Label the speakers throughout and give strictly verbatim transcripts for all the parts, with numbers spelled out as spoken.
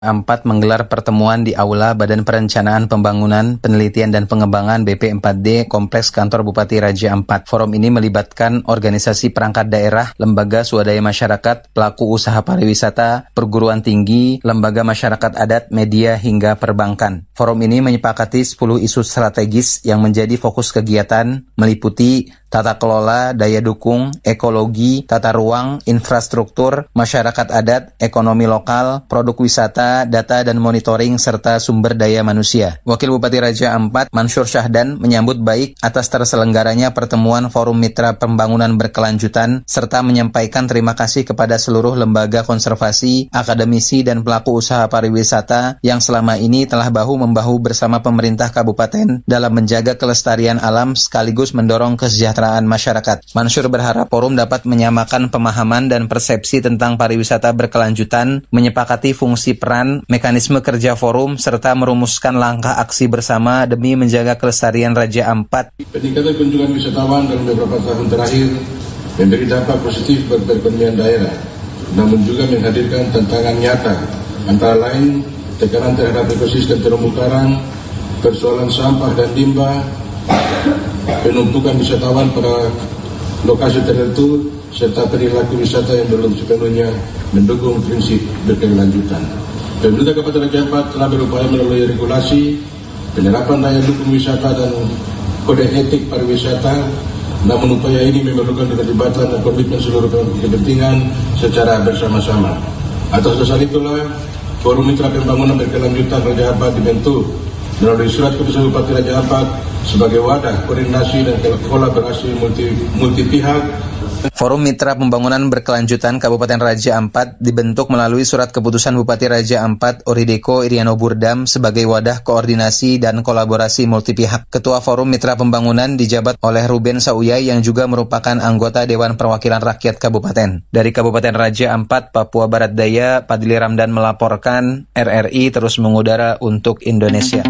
Speaker 1: empat menggelar pertemuan di Aula Badan Perencanaan Pembangunan, Penelitian dan Pengembangan B P empat D Kompleks Kantor Bupati Raja Ampat. Forum ini melibatkan organisasi perangkat daerah, lembaga swadaya masyarakat, pelaku usaha pariwisata, perguruan tinggi, lembaga masyarakat adat, media hingga perbankan. Forum ini menyepakati sepuluh isu strategis yang menjadi fokus kegiatan, meliputi tata kelola, daya dukung, ekologi, tata ruang, infrastruktur, masyarakat adat, ekonomi lokal, produk wisata, data dan monitoring, serta sumber daya manusia. Wakil Bupati Raja Ampat, Mansur Syahdan, menyambut baik atas terselenggaranya pertemuan Forum Mitra Pembangunan Berkelanjutan, serta menyampaikan terima kasih kepada seluruh lembaga konservasi, akademisi, dan pelaku usaha pariwisata yang selama ini telah bahu-membahu bersama pemerintah kabupaten dalam menjaga kelestarian alam sekaligus mendorong kesejahteraan masyarakat. Mansur berharap forum dapat menyamakan pemahaman dan persepsi tentang pariwisata berkelanjutan, menyepakati fungsi peran, mekanisme kerja forum, serta merumuskan langkah aksi bersama demi menjaga kelestarian Raja Ampat.
Speaker 2: Peningkatan kunjungan wisatawan dalam beberapa tahun terakhir memberi dampak positif bagi perekonomian daerah, namun juga menghadirkan tantangan nyata, antara lain tekanan terhadap ekosistem terumbu karang, persoalan sampah dan limbah, penumpukan wisatawan pada lokasi tertentu, serta perilaku wisata yang belum sepenuhnya mendukung prinsip berkelanjutan. Pemerintah Kabupaten Raja Ampat telah berupaya melalui regulasi, penerapan daya dukung wisata dan kode etik pariwisata, namun upaya ini memerlukan keterlibatan dan komitmen seluruh kepentingan secara bersama-sama. Atas dasar itulah, Forum Mitra Pembangunan Berkelanjutan Raja Ampat dibentuk melalui surat keputusan Bupati Raja Ampat sebagai wadah koordinasi dan kolaborasi multi, multi pihak.
Speaker 1: Forum Mitra Pembangunan Berkelanjutan Kabupaten Raja Ampat dibentuk melalui surat keputusan Bupati Raja Ampat Orideko Iriano Burdam sebagai wadah koordinasi dan kolaborasi multi pihak. Ketua Forum Mitra Pembangunan dijabat oleh Ruben Sauyai yang juga merupakan anggota Dewan Perwakilan Rakyat Kabupaten. Dari Kabupaten Raja Ampat, Papua Barat Daya, Padli Ramdan melaporkan, R R I terus mengudara untuk Indonesia.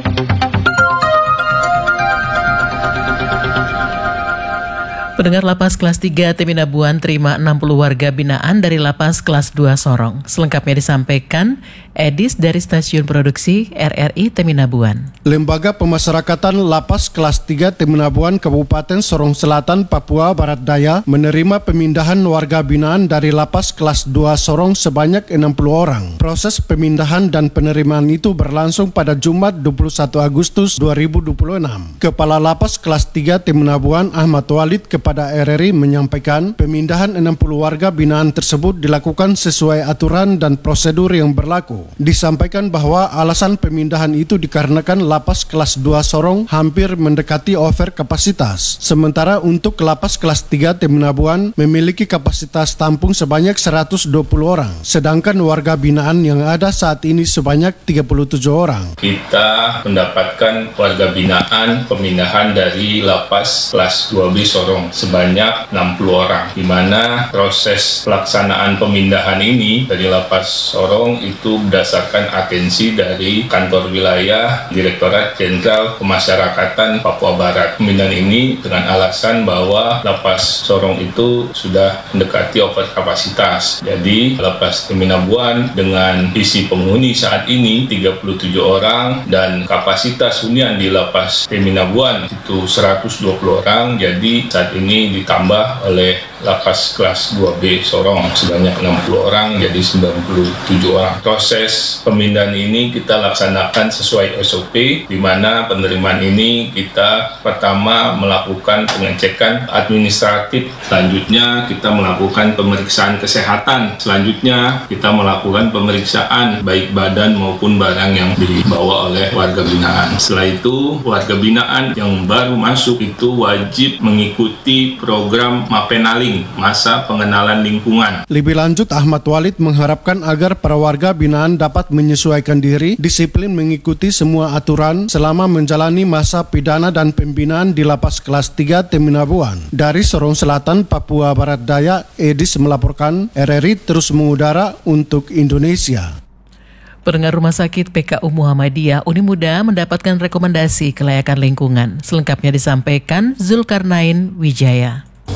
Speaker 3: Pendengar Lapas Kelas tiga Teminabuan terima enam puluh warga binaan dari Lapas Kelas dua Sorong. Selengkapnya disampaikan Edis dari Stasiun Produksi R R I Teminabuan.
Speaker 4: Lembaga Pemasyarakatan Lapas Kelas tiga Teminabuan Kabupaten Sorong Selatan, Papua Barat Daya menerima pemindahan warga binaan dari Lapas Kelas dua Sorong sebanyak enam puluh orang. Proses pemindahan dan penerimaan itu berlangsung pada Jumat dua puluh satu Agustus dua ribu dua puluh enam. Kepala Lapas Kelas tiga Teminabuan Ahmad Walid kepada R R I menyampaikan pemindahan enam puluh warga binaan tersebut dilakukan sesuai aturan dan prosedur yang berlaku. Disampaikan bahwa alasan pemindahan itu dikarenakan Lapas Kelas dua Sorong hampir mendekati over kapasitas. Sementara untuk Lapas Kelas tiga Teminabuan memiliki kapasitas tampung sebanyak seratus dua puluh orang. Sedangkan warga binaan yang ada saat ini sebanyak tiga puluh tujuh orang.
Speaker 5: Kita mendapatkan warga binaan pemindahan dari Lapas Kelas dua B Sorong sebanyak enam puluh orang, di mana proses pelaksanaan pemindahan ini dari Lapas Sorong itu berdasarkan atensi dari Kantor Wilayah Direktorat Jenderal Pemasyarakatan Papua Barat. Pemindahan ini dengan alasan bahwa Lapas Sorong itu sudah mendekati over kapasitas. Jadi Lapas Teminabuan dengan isi penghuni saat ini tiga puluh tujuh orang dan kapasitas hunian di Lapas Teminabuan itu seratus dua puluh orang. Jadi saat ini ditambah oleh Lapas Kelas dua B Sorong sebanyak enam puluh orang, jadi sembilan puluh tujuh orang. Proses pemindahan ini kita laksanakan sesuai S O P, di mana penerimaan ini kita pertama melakukan pengecekan administratif, selanjutnya kita melakukan pemeriksaan kesehatan, selanjutnya kita melakukan pemeriksaan baik badan maupun barang yang dibawa oleh warga binaan. Setelah itu, warga binaan yang baru masuk itu wajib mengikuti program Mapenaling, masa pengenalan lingkungan.
Speaker 4: Lebih lanjut, Ahmad Walid mengharapkan agar para warga binaan dapat menyesuaikan diri, disiplin mengikuti semua aturan selama menjalani masa pidana dan pembinaan di Lapas Kelas tiga Teminabuan. Dari Sorong Selatan, Papua Barat Daya, Edis melaporkan, R R I terus mengudara untuk Indonesia.
Speaker 3: Pendengar Rumah Sakit P K U Muhammadiyah Uni Muda mendapatkan rekomendasi kelayakan lingkungan. Selengkapnya disampaikan Zulkarnain Wijaya.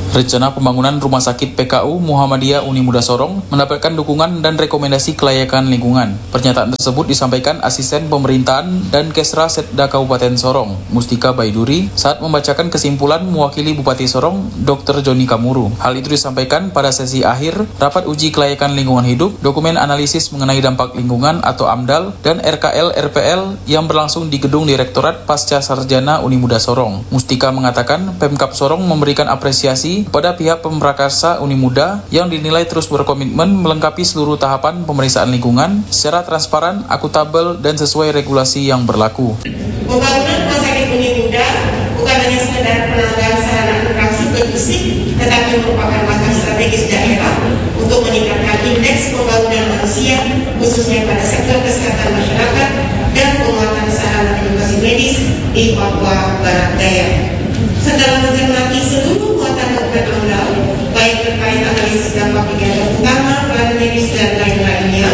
Speaker 6: Rencana pembangunan Rumah Sakit P K U Muhammadiyah Uni Muda Sorong mendapatkan dukungan dan rekomendasi kelayakan lingkungan. Pernyataan tersebut disampaikan Asisten Pemerintahan dan Kesra Setda Kabupaten Sorong, Mustika Baiduri, saat membacakan kesimpulan mewakili Bupati Sorong, Doktor Joni Kamuru. Hal itu disampaikan pada sesi akhir Rapat Uji Kelayakan Lingkungan Hidup, Dokumen Analisis Mengenai Dampak Lingkungan atau AMDAL, dan R K L R P L yang berlangsung di Gedung Direktorat Pasca Sarjana Uni Muda Sorong. Mustika mengatakan Pemkab Sorong memberikan apresiasi kepada pihak pemprakarsa Uni Muda yang dinilai terus berkomitmen melengkapi seluruh tahapan pemeriksaan lingkungan secara transparan, akuntabel, dan sesuai regulasi yang berlaku.
Speaker 7: Pembangunan Rumah Sakit Uni Muda bukan hanya sekedar penambahan sarana interaksi fisik, tetapi merupakan langkah strategis daerah untuk meningkatkan indeks pembangunan manusia, khususnya pada sektor kesehatan masyarakat dan penguatan sarana edukasi medis di Papua Barat Daya. Setelah mencermati seluruh muatan dokumen AMDAL, baik terkait analisis dampak kegiatan utama, peran medis, dan lain-lainnya,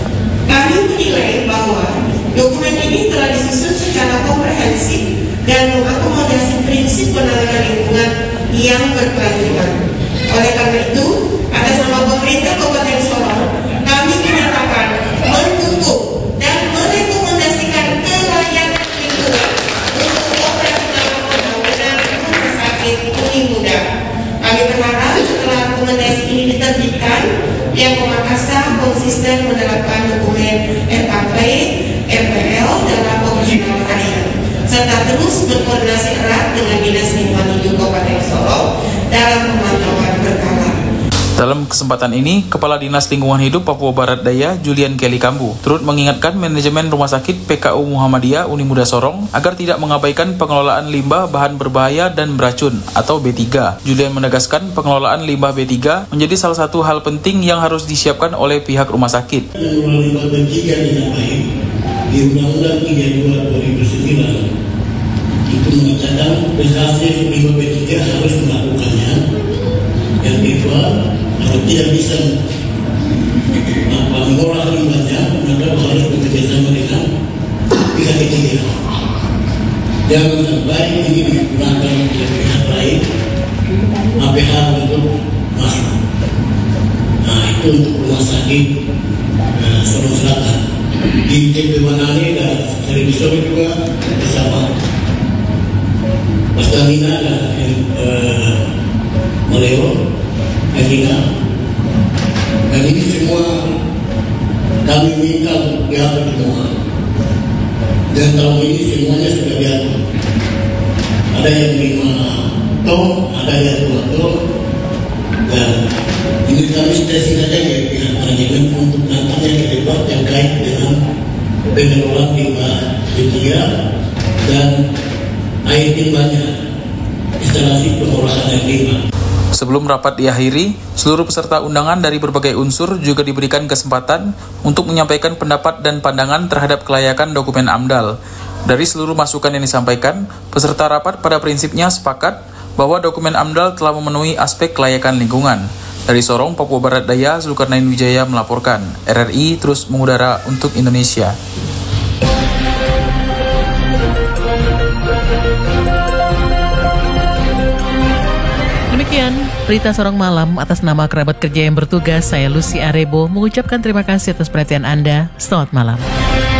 Speaker 7: kami menilai bahwa dokumen ini telah disusun secara komprehensif dan mengakomodasi prinsip penanganan lingkungan yang berkelanjutan. Oleh karena itu, atas nama pemerintah Kabupaten Sorong, kami menyatakan mendukung dan merekomendasikan kelayakan lingkungan untuk operasional pembangunan Rumah Sakit Uni Muda. Kami berharap setelah rekomendasi ini diterbitkan, Pihak Pemakassar konsisten menerapkan dokumen R K P, R P L dalam operasional harian, serta terus berkoordinasi erat dengan Dinas Lingkungan Hidup Kabupaten Sorong dalam pemantauan berkala.
Speaker 6: Dalam kesempatan ini, Kepala Dinas Lingkungan Hidup Papua Barat Daya, Julian Kelly Kambu, turut mengingatkan manajemen Rumah Sakit P K U Muhammadiyah Uni Muda Sorong agar tidak mengabaikan pengelolaan limbah bahan berbahaya dan beracun atau B tiga. Julian menegaskan pengelolaan limbah B tiga menjadi salah satu hal penting yang harus disiapkan oleh pihak rumah sakit.
Speaker 8: Limbah B tiga dengan baik di Undang-Undang tiga puluh dua dua ribu sembilan itu mengatakan hasil limbah B tiga harus melakukannya. Yang kedua, kalau tidak bisa mengolah limbahnya, maka harus bekerjasama dengan pihak ketiga. Jangan sampai ini digunakan oleh pihak lain, A P H untuk masuk. Nah, itu untuk rumah sakit uh, Sorong Selatan. Di T P Manane dan Televisor juga bersama Pastamina dan uh, Maleo, Agina, dan ini semua kami minta diatur semua. Dan tahun ini semuanya sudah diatur. Ada yang lima ton, ada yang dua ton, dan ini kami stesi saja ya pihak manajemen untuk nantinya ke depan yang kait dengan pengelolaan limbah B tiga dan air limbahnya, instalasi pengolahan air limbah.
Speaker 6: Sebelum rapat diakhiri, seluruh peserta undangan dari berbagai unsur juga diberikan kesempatan untuk menyampaikan pendapat dan pandangan terhadap kelayakan dokumen AMDAL. Dari seluruh masukan yang disampaikan, peserta rapat pada prinsipnya sepakat bahwa dokumen AMDAL telah memenuhi aspek kelayakan lingkungan. Dari Sorong, Papua Barat Daya, Zulkarnain Wijaya melaporkan. R R I terus mengudara untuk Indonesia.
Speaker 3: Demikian berita Sorong Malam. Atas nama kerabat kerja yang bertugas, saya Lucy Arebo mengucapkan terima kasih atas perhatian Anda. Selamat malam.